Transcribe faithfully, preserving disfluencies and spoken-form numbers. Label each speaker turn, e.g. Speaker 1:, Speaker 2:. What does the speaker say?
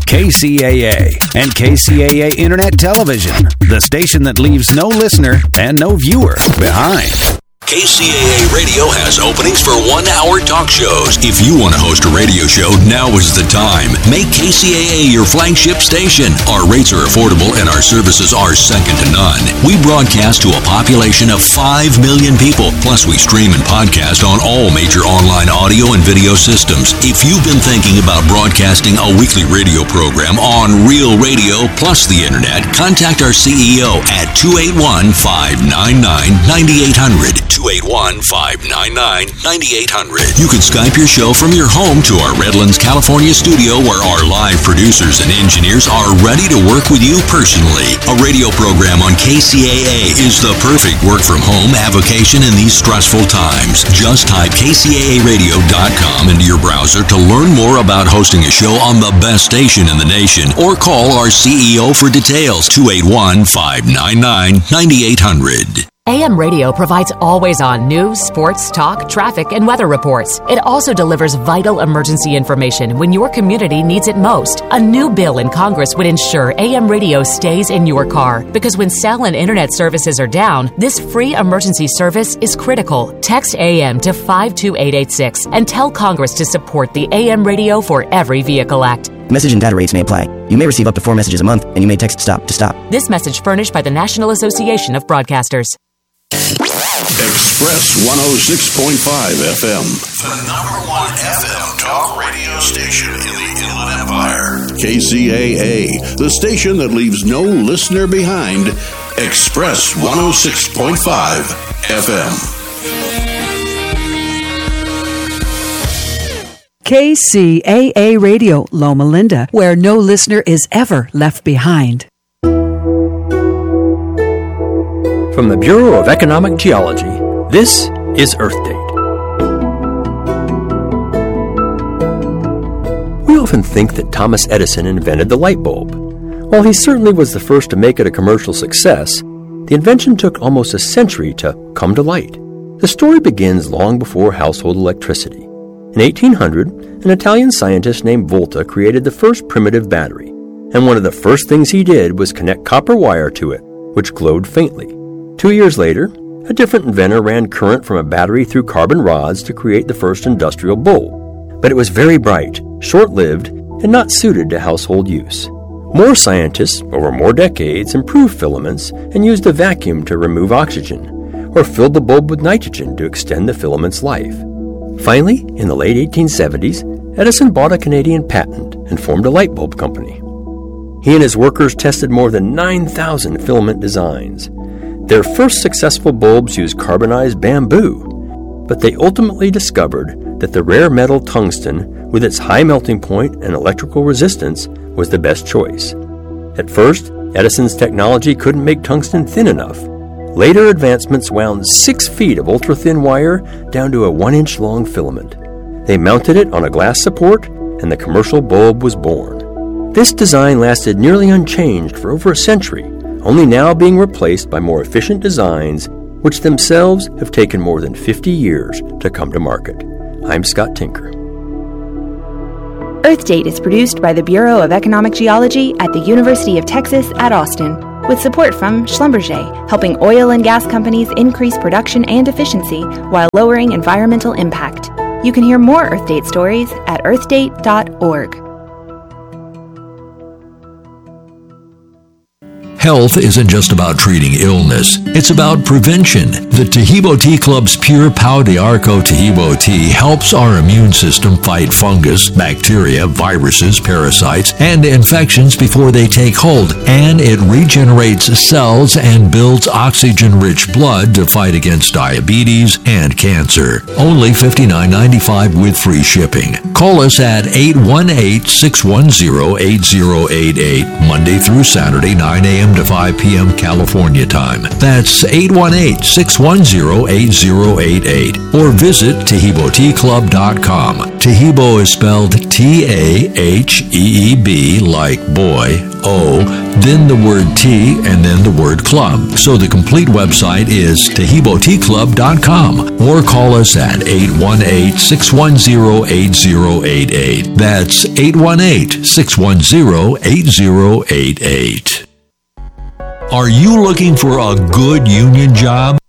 Speaker 1: K C A A and K C A A Internet Television, the station that leaves no listener and no viewer behind.
Speaker 2: K C A A Radio has openings for one-hour talk shows. If you want to host a radio show, now is the time. Make K C A A your flagship station. Our rates are affordable and our services are second to none. We broadcast to a population of five million people. Plus, we stream and podcast on all major online audio and video systems. If you've been thinking about broadcasting a weekly radio program on Real Radio plus the Internet, contact our C E O at two eight one, five nine nine, nine eight zero zero. two eight one, five nine nine, nine eight zero zero. You can Skype your show from your home to our Redlands, California studio where our live producers and engineers are ready to work with you personally. A radio program on K C A A is the perfect work from home avocation in these stressful times. Just type K C A A radio dot com into your browser to learn more about hosting a show on the best station in the nation, or call our C E O for details, two eight one, five nine nine, nine eight zero zero.
Speaker 3: A M Radio provides always-on news, sports, talk, traffic, and weather reports. It also delivers vital emergency information when your community needs it most. A new bill in Congress would ensure A M Radio stays in your car, because when cell and internet services are down, this free emergency service is critical. Text A M to five two eight eight six and tell Congress to support the A M Radio for Every Vehicle Act.
Speaker 4: Message and data rates may apply. You may receive up to four messages a month, and you may text STOP to STOP.
Speaker 3: This message furnished by the National Association of Broadcasters.
Speaker 5: Express one oh six point five F M. The number one F M talk radio station in the Inland Empire. K C A A, the station that leaves no listener behind. Express one oh six point five F M.
Speaker 6: K C A A Radio, Loma Linda, where no listener is ever left behind.
Speaker 7: From the Bureau of Economic Geology, this is Earth Date. We often think that Thomas Edison invented the light bulb. While he certainly was the first to make it a commercial success, the invention took almost a century to come to light. The story begins long before household electricity. In eighteen hundred, an Italian scientist named Volta created the first primitive battery, and one of the first things he did was connect copper wire to it, which glowed faintly. Two years later, a different inventor ran current from a battery through carbon rods to create the first industrial bulb. But it was very bright, short-lived, and not suited to household use. More scientists, over more decades, improved filaments and used a vacuum to remove oxygen, or filled the bulb with nitrogen to extend the filament's life. Finally, in the late eighteen seventies, Edison bought a Canadian patent and formed a light bulb company. He and his workers tested more than nine thousand filament designs. Their first successful bulbs used carbonized bamboo, but they ultimately discovered that the rare metal tungsten, with its high melting point and electrical resistance, was the best choice. At first, Edison's technology couldn't make tungsten thin enough. Later advancements wound six feet of ultra-thin wire down to a one-inch long filament. They mounted it on a glass support, and the commercial bulb was born. This design lasted nearly unchanged for over a century, only now being replaced by more efficient designs, which themselves have taken more than fifty years to come to market. I'm Scott Tinker.
Speaker 8: Earth Date is produced by the Bureau of Economic Geology at the University of Texas at Austin, with support from Schlumberger, helping oil and gas companies increase production and efficiency while lowering environmental impact. You can hear more Earth Date stories at earth date dot org.
Speaker 2: Health isn't just about treating illness, it's about prevention. The Tahibo Tea Club's Pure Pau de Arco Tahibo tea helps our immune system fight fungus, bacteria, viruses, parasites, and infections before they take hold, and it regenerates cells and builds oxygen-rich blood to fight against diabetes and cancer. Only fifty-nine ninety-five with free shipping. Call us at eight one eight, six one zero, eight zero eight eight, Monday through Saturday, nine a.m. a.m. to five p.m. California time. That's eight one eight, six one zero, eight zero eight eight. Or visit Taheebo Tea Club dot com. Taheebo is spelled T A H E E B like boy, O, then the word tea, and then the word club. So the complete website is Taheebo Tea Club dot com. Or call us at eight one eight, six one zero, eight zero eight eight. That's eight one eight, six one zero, eight zero eight eight. Are you looking for a good union job?